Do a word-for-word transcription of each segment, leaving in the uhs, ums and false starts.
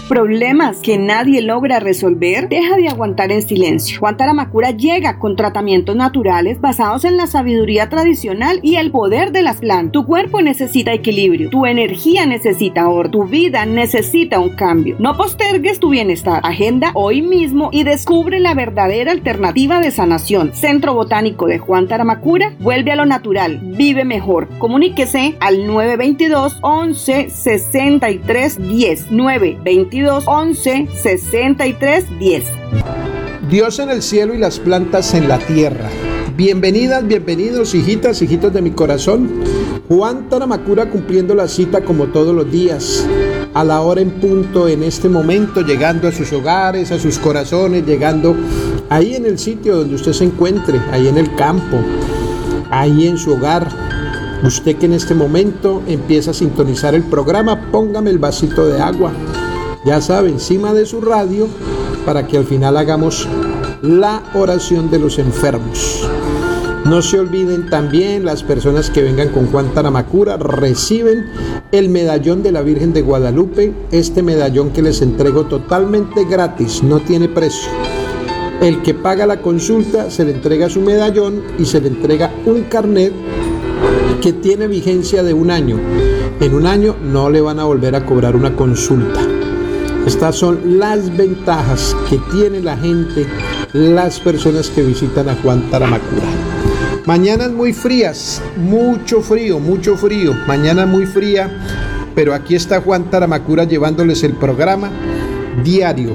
¿Problemas que nadie logra resolver? Deja de aguantar en silencio. Juan Taramacura llega con tratamientos naturales basados en la sabiduría tradicional y el poder de las plantas. Tu cuerpo necesita equilibrio, tu energía necesita orden, tu vida necesita un cambio. No postergues tu bienestar. Agenda hoy mismo y descubre la verdadera alternativa de sanación. Centro Botánico de Juan Taramacura, vuelve a lo natural, vive mejor. Comuníquese al nueve veintidós, once, sesenta y tres, diez. nueve veintidós, once, sesenta y tres, diez. Dios en el cielo y las plantas en la tierra. Bienvenidas, bienvenidos, hijitas, hijitos de mi corazón. Juan Taramacura cumpliendo la cita como todos los días, a la hora en punto, en este momento, llegando a sus hogares, a sus corazones, llegando ahí en el sitio donde usted se encuentre, ahí en el campo, ahí en su hogar. Usted que en este momento empieza a sintonizar el programa, póngame el vasito de agua, ya sabe, encima de su radio, para que al final hagamos la oración de los enfermos. No se olviden también, las personas que vengan con Juan Taramacura reciben el medallón de la Virgen de Guadalupe, este medallón que les entrego totalmente gratis, no tiene precio. El que paga la consulta se le entrega su medallón y se le entrega un carnet que tiene vigencia de un año. En un año no le van a volver a cobrar una consulta. Estas son las ventajas que tiene la gente, las personas que visitan a Juan Taramacura. Mañanas muy frías, mucho frío, mucho frío, mañana muy fría, pero aquí está Juan Taramacura llevándoles el programa diario,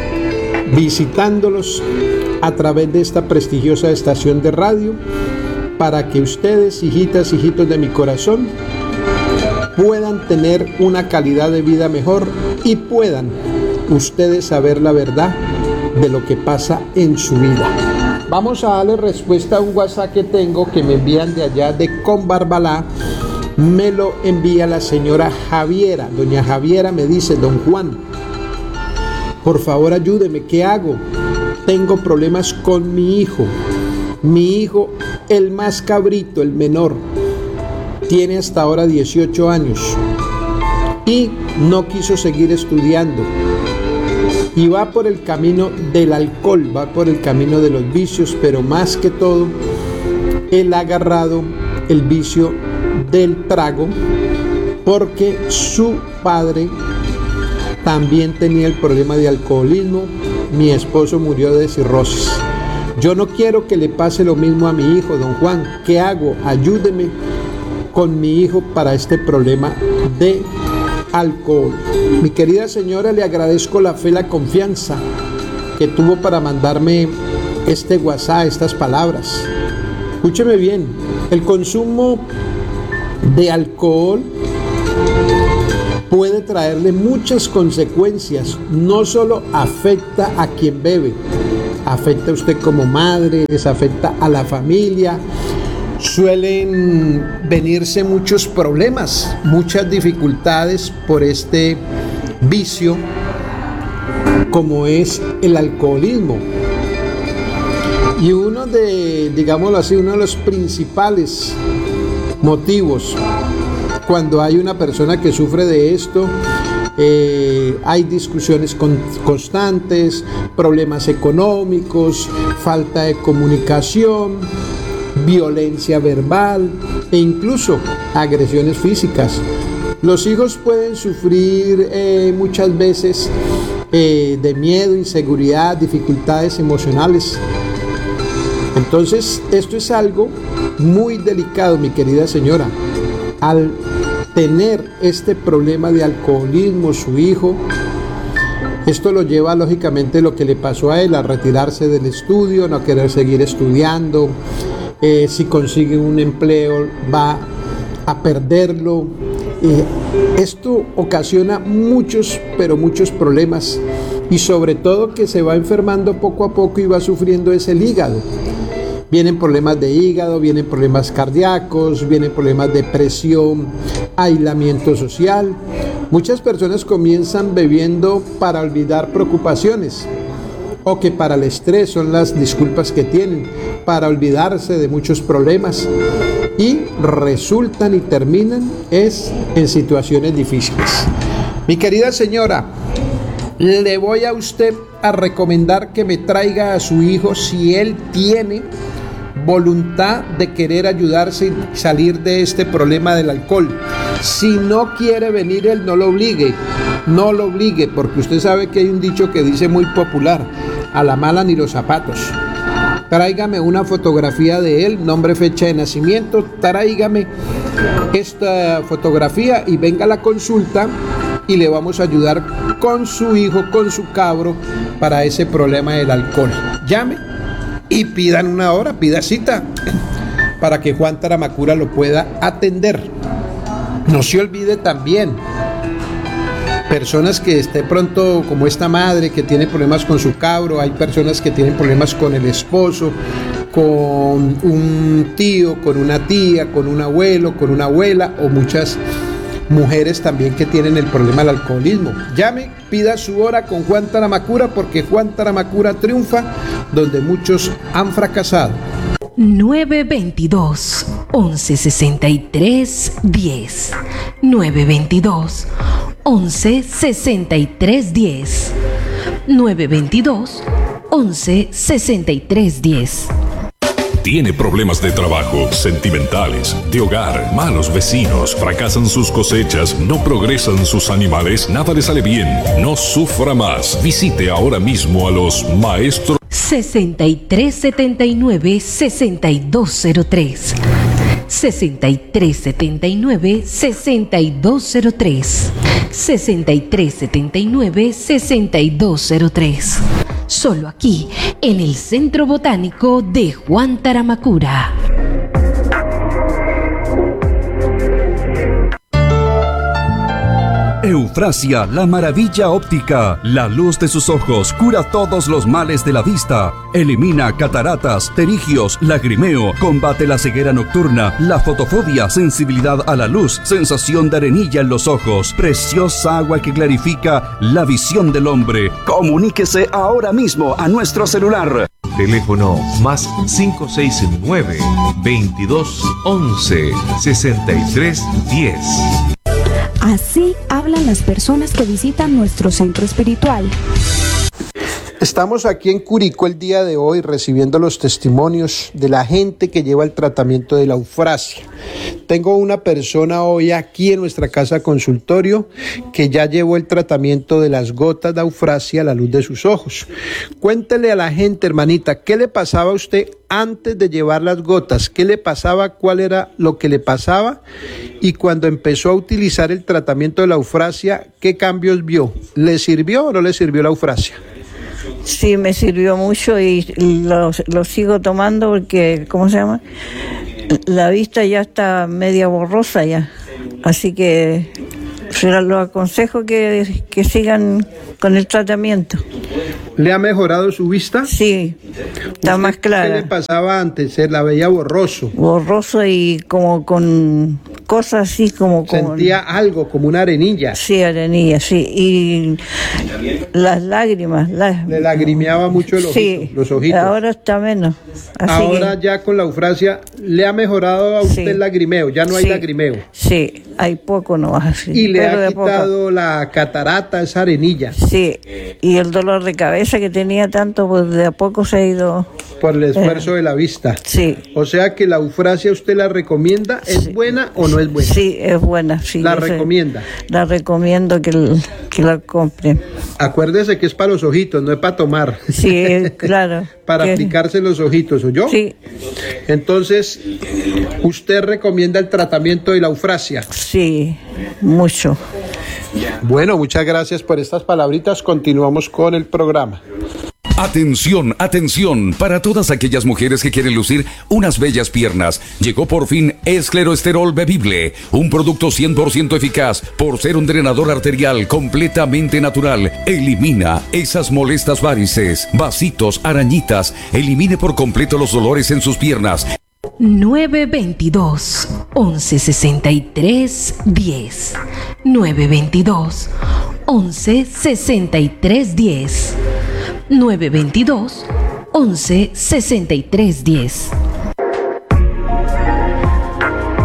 visitándolos a través de esta prestigiosa estación de radio, para que ustedes, hijitas, hijitos de mi corazón, puedan tener una calidad de vida mejor y puedan ustedes saber la verdad de lo que pasa en su vida. Vamos a darle respuesta a un WhatsApp que tengo que me envían de allá de Combarbalá. Me lo envía la señora Javiera. Doña Javiera me dice: don Juan, por favor ayúdeme, ¿qué hago? Tengo problemas con mi hijo. Mi hijo, el más cabrito, el menor, tiene hasta ahora dieciocho años y no quiso seguir estudiando. Y va por el camino del alcohol, va por el camino de los vicios, pero más que todo, él ha agarrado el vicio del trago porque su padre también tenía el problema de alcoholismo. Mi esposo murió de cirrosis. Yo no quiero que le pase lo mismo a mi hijo, don Juan. ¿Qué hago? Ayúdeme con mi hijo para este problema de alcohol. Mi querida señora, le agradezco la fe, la confianza que tuvo para mandarme este WhatsApp, estas palabras. Escúcheme bien, el consumo de alcohol puede traerle muchas consecuencias. No solo afecta a quien bebe, afecta a usted como madre, les afecta a la familia. Suelen venirse muchos problemas, muchas dificultades por este vicio, como es el alcoholismo. Y uno de, digámoslo así, uno de los principales motivos cuando hay una persona que sufre de esto, eh, hay discusiones con, constantes, problemas económicos, falta de comunicación, violencia verbal e incluso agresiones físicas. Los hijos pueden sufrir eh, muchas veces eh, de miedo, inseguridad, dificultades emocionales. Entonces, esto es algo muy delicado, mi querida señora. Al tener este problema de alcoholismo, su hijo, esto lo lleva lógicamente lo que le pasó a él, a retirarse del estudio, no querer seguir estudiando. Eh, si consigue un empleo va a perderlo. Eh, esto ocasiona muchos, pero muchos problemas, y sobre todo que se va enfermando poco a poco y va sufriendo ese hígado. Vienen problemas de hígado, vienen problemas cardíacos, vienen problemas de presión, aislamiento social. Muchas personas comienzan bebiendo para olvidar preocupaciones, o que para el estrés son las disculpas que tienen, para olvidarse de muchos problemas, y resultan y terminan es en situaciones difíciles. Mi querida señora, le voy a usted a recomendar que me traiga a su hijo si él tiene voluntad de querer ayudarse y salir de este problema del alcohol. Si no quiere venir él, no lo obligue, no lo obligue, porque usted sabe que hay un dicho que dice muy popular: a la mala ni los zapatos. Tráigame una fotografía de él, nombre, fecha de nacimiento, tráigame esta fotografía y venga a la consulta y le vamos a ayudar con su hijo, con su cabro, para ese problema del alcohol. Llame y pidan una hora, pida cita, para que Juan Taramacura lo pueda atender. No se olvide también, personas que esté pronto, como esta madre que tiene problemas con su cabro, hay personas que tienen problemas con el esposo, con un tío, con una tía, con un abuelo, con una abuela, o muchas mujeres también que tienen el problema del alcoholismo. Llame, pida su hora con Juan Taramacura, porque Juan Taramacura triunfa donde muchos han fracasado. nueve veintidós, once sesenta y tres, diez. nueve veintidós, once sesenta y tres, diez. nueve veintidós, once sesenta y tres, diez. Tiene problemas de trabajo, sentimentales, de hogar, malos vecinos, fracasan sus cosechas, no progresan sus animales, nada le sale bien. No sufra más. Visite ahora mismo a los maestros. sesenta y tres setenta y nueve, sesenta y dos cero tres. sesenta y tres setenta y nueve, sesenta y dos cero tres. sesenta y tres setenta y nueve, sesenta y dos cero tres. Solo aquí, en el Centro Botánico de Juan Taramacura. Eufrasia, la maravilla óptica. La luz de sus ojos cura todos los males de la vista. Elimina cataratas, pterigios, lagrimeo. Combate la ceguera nocturna, la fotofobia, sensibilidad a la luz, sensación de arenilla en los ojos. Preciosa agua que clarifica la visión del hombre. Comuníquese ahora mismo a nuestro celular. Teléfono más cinco seis nueve, veintidós, once, sesenta y tres, diez. Así hablan las personas que visitan nuestro centro espiritual. Estamos aquí en Curicó el día de hoy recibiendo los testimonios de la gente que lleva el tratamiento de la eufrasia. Tengo una persona hoy aquí en nuestra casa consultorio que ya llevó el tratamiento de las gotas de eufrasia a la luz de sus ojos. Cuéntele a la gente, hermanita, ¿qué le pasaba a usted antes de llevar las gotas? ¿Qué le pasaba? ¿Cuál era lo que le pasaba? Y cuando empezó a utilizar el tratamiento de la eufrasia, ¿qué cambios vio? ¿Le sirvió o no le sirvió la eufrasia? Sí, me sirvió mucho y lo, lo sigo tomando porque, ¿cómo se llama? La vista ya está media borrosa ya, así que se lo aconsejo que, que sigan con el tratamiento. ¿Le ha mejorado su vista? Sí, está más clara. ¿Qué le pasaba antes? Se la veía borroso. Borroso y como con cosas así como... Sentía con, algo, como una arenilla. Sí, arenilla, sí. Y las lágrimas. Las, Le lagrimeaba mucho el ojito, sí, los ojitos. Ahora está menos. Así ahora que, ya con la eufrasia, ¿le ha mejorado a usted sí, el lagrimeo? Ya no hay sí, lagrimeo. Sí, hay poco nomás. Así, y le pero ha de quitado poco. La catarata, esa arenilla. Sí, y el dolor de cabeza que tenía tanto, pues de a poco se ha ido... Por el esfuerzo eh, de la vista. Sí. O sea que la eufrasia, ¿usted la recomienda? ¿Es sí. buena o no es buena? Sí, es buena. Sí, ¿La recomienda? La recomiendo que, que la compren. Acuérdese que es para los ojitos, no es para tomar. Sí, claro. Para que... aplicarse los ojitos, ¿oyó? Sí. Entonces, ¿usted recomienda el tratamiento de la eufrasia? Sí, mucho. Bueno, muchas gracias por estas palabritas. Continuamos con el programa. Atención, atención, para todas aquellas mujeres que quieren lucir unas bellas piernas. Llegó por fin Escleroesterol Bebible, un producto cien por ciento eficaz por ser un drenador arterial completamente natural. Elimina esas molestas varices, vasitos, arañitas. Elimine por completo los dolores en sus piernas. nueve veintidós, once sesenta y tres, diez. nueve veintidós, once sesenta y tres, diez. nueve veintidós, once sesenta y tres, diez.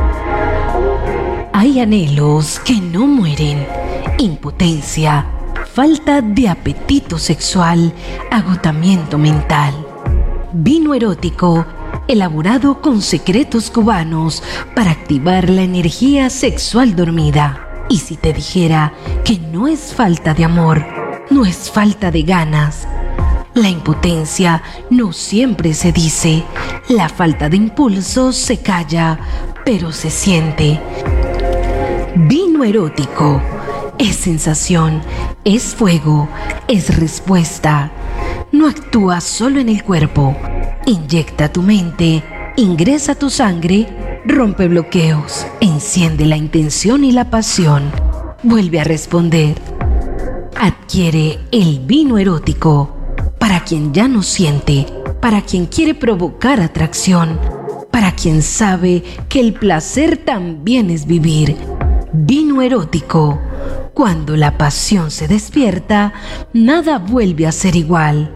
Hay anhelos que no mueren. Impotencia, falta de apetito sexual, agotamiento mental. Vino erótico, elaborado con secretos cubanos para activar la energía sexual dormida. Y si te dijera que no es falta de amor, no es falta de ganas. La impotencia no siempre se dice, la falta de impulso se calla, pero se siente. Vino erótico es sensación, es fuego, es respuesta. No actúa solo en el cuerpo, inyecta tu mente, ingresa tu sangre, rompe bloqueos, enciende la intención y la pasión, vuelve a responder. Adquiere el vino erótico para quien ya no siente, para quien quiere provocar atracción, para quien sabe que el placer también es vivir. Vino erótico. Cuando la pasión se despierta, nada vuelve a ser igual.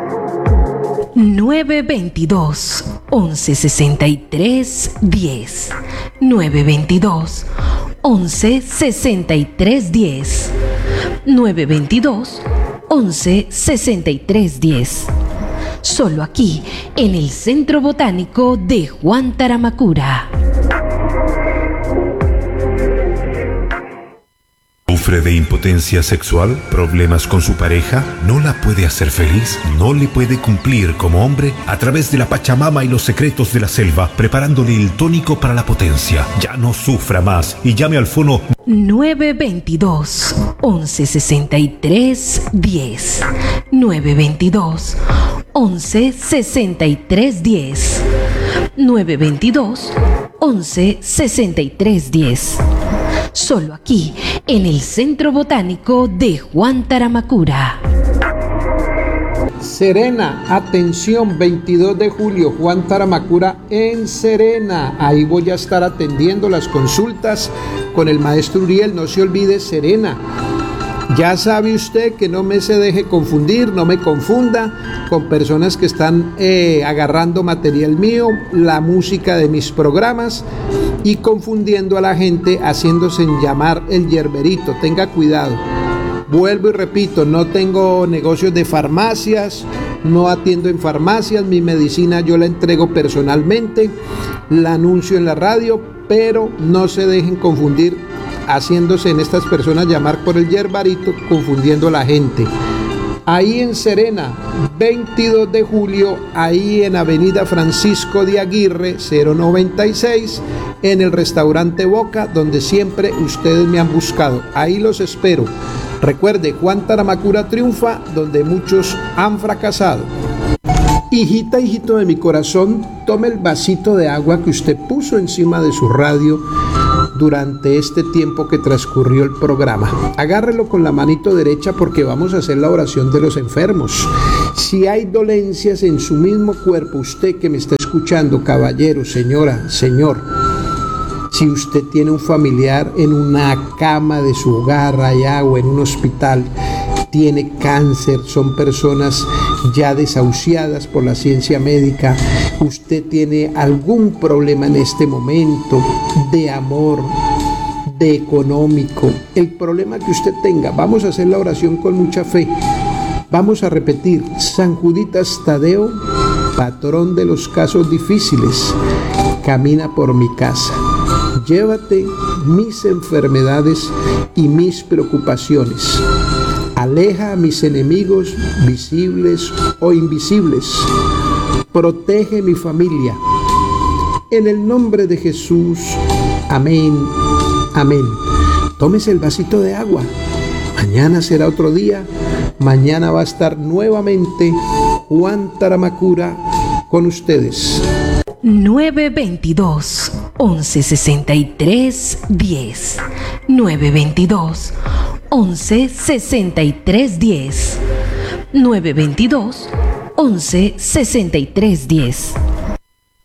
nueve veintidós, once sesenta y tres, diez. nueve veintidós, once sesenta y tres, diez. nueve veintidós, once sesenta y tres, diez. Solo aquí, en el Centro Botánico de Juan Taramacura. ¿Sufre de impotencia sexual? ¿Problemas con su pareja? ¿No la puede hacer feliz? ¿No le puede cumplir como hombre? A través de la Pachamama y los secretos de la selva, preparándole el tónico para la potencia. Ya no sufra más y llame al fono nueve veintidós, once sesenta y tres, diez. nueve veintidós, once sesenta y tres, diez. nueve veintidós, once sesenta y tres, diez. Solo aquí, en el Centro Botánico de Juan Taramacura. Serena, atención, veintidós de julio, Juan Taramacura en Serena. Ahí voy a estar atendiendo las consultas con el maestro Uriel. No se olvide, Serena. Ya sabe usted que no me se deje confundir, no me confunda con personas que están eh, agarrando material mío, la música de mis programas y confundiendo a la gente, haciéndose llamar el yerberito. Tenga cuidado. Vuelvo y repito, no tengo negocios de farmacias, no atiendo en farmacias, mi medicina yo la entrego personalmente, la anuncio en la radio, pero no se dejen confundir haciéndose en estas personas llamar por el yerbarito, confundiendo a la gente. Ahí en Serena, veintidós de julio, ahí en Avenida Francisco de Aguirre, cero noventa y seis, en el restaurante Boca, donde siempre ustedes me han buscado. Ahí los espero. Recuerde, Juan Taramacura triunfa donde muchos han fracasado. Hijita, hijito de mi corazón, tome el vasito de agua que usted puso encima de su radio durante este tiempo que transcurrió el programa. Agárrelo con la manito derecha porque vamos a hacer la oración de los enfermos. Si hay dolencias en su mismo cuerpo, usted que me está escuchando, caballero, señora, señor, si usted tiene un familiar en una cama de su hogar allá o en un hospital, tiene cáncer, son personas ya desahuciadas por la ciencia médica, usted tiene algún problema en este momento de amor, de económico, el problema que usted tenga, vamos a hacer la oración con mucha fe. Vamos a repetir: San Juditas Tadeo, patrón de los casos difíciles, camina por mi casa. Llévate mis enfermedades y mis preocupaciones. Aleja a mis enemigos, visibles o invisibles. Protege mi familia. En el nombre de Jesús. Amén. Amén. Tómese el vasito de agua. Mañana será otro día. Mañana va a estar nuevamente Juan Taramacura con ustedes. nueve veintidós, once sesenta y tres, diez. nueve veintidós, once sesenta y tres, diez. nueve veintidós, once sesenta y tres, diez.